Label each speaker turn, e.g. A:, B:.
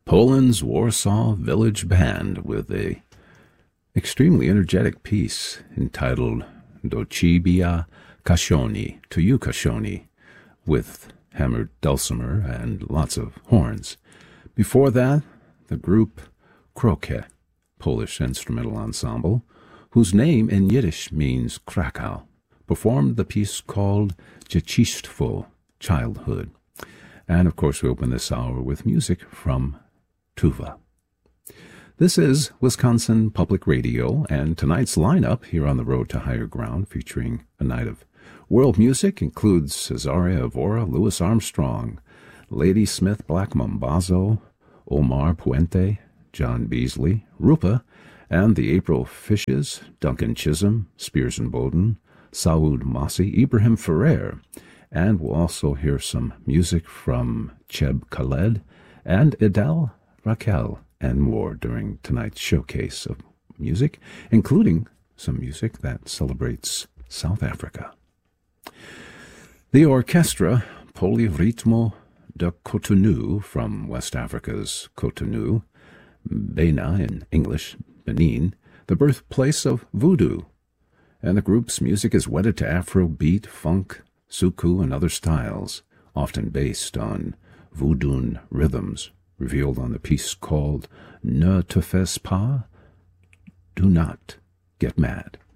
A: Poland's Warsaw Village Band with a extremely energetic piece entitled Do Ciebie Kasioni, To You Kasioni, with hammered dulcimer and lots of horns. Before that, the group Krokę, Polish instrumental ensemble, whose name in Yiddish means Krakow, performed the piece called Dzieciństwo, Childhood. And of course we open this hour with music from Tuva. This is Wisconsin Public Radio, and tonight's lineup here on the Road to Higher Ground, featuring a night of world music, includes Cesaria Evora, Louis Armstrong, Lady Smith, Black Mambazo, Omar Puente, John Beasley, Rupa, and the April Fishes, Duncan Chisholm, Spears and Bowden, Saoud Massi, Ibrahim Ferrer, and we'll also hear some music from Cheb Khaled and Idel Raquel and more during tonight's showcase of music, including some music that celebrates South Africa. The orchestra Polyrythmo de Cotonou from West Africa's Cotonou, Bena in English, Benin, the birthplace of voodoo, and the group's music is wedded to Afrobeat, funk, soukous, and other styles, often based on voodoo rhythms, revealed on the piece called Ne te fais pas, Do Not Get Mad.